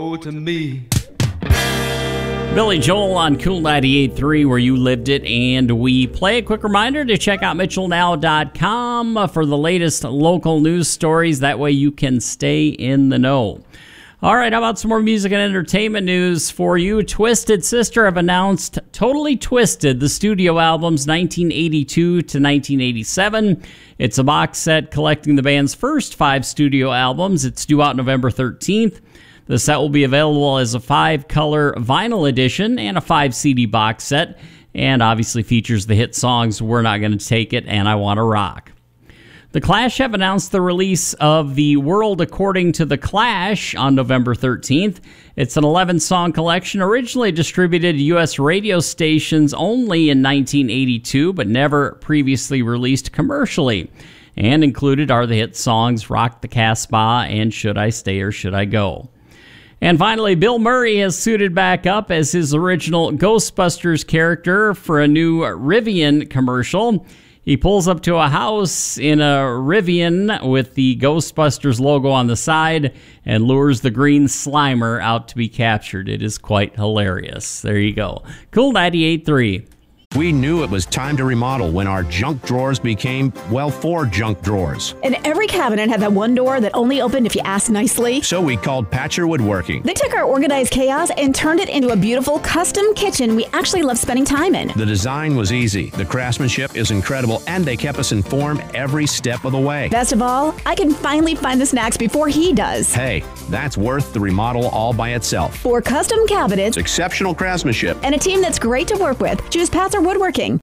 to me. Billy Joel on Cool 98.3, where you lived it and we play. A quick reminder to check out MitchellNow.com for the latest local news stories. That way you can stay in the know. All right, how about some more music and entertainment news for you? Twisted Sister have announced Totally Twisted, the studio albums 1982 to 1987. It's a box set collecting the band's first 5 studio albums. It's due out November 13th. The set will be available as a 5-color vinyl edition and a 5-CD box set, and obviously features the hit songs We're Not Gonna Take It and I Wanna Rock. The Clash have announced the release of The World According to The Clash on November 13th. It's an 11-song collection originally distributed to U.S. radio stations only in 1982, but never previously released commercially. And included are the hit songs Rock the Casbah and Should I Stay or Should I Go? And finally, Bill Murray has suited back up as his original Ghostbusters character for a new Rivian commercial. He pulls up to a house in a Rivian with the Ghostbusters logo on the side and lures the green Slimer out to be captured. It is quite hilarious. There you go. Cool 98.3. We knew it was time to remodel when our junk drawers became, well, 4 junk drawers. And every cabinet had that one door that only opened if you asked nicely. So we called Patcher Woodworking. They took our organized chaos and turned it into a beautiful custom kitchen we actually love spending time in. The design was easy, the craftsmanship is incredible, and they kept us informed every step of the way. Best of all, I can finally find the snacks before he does. Hey, that's worth the remodel all by itself. For custom cabinets, Exceptional craftsmanship, and a team that's great to work with, choose Patzer Woodworking.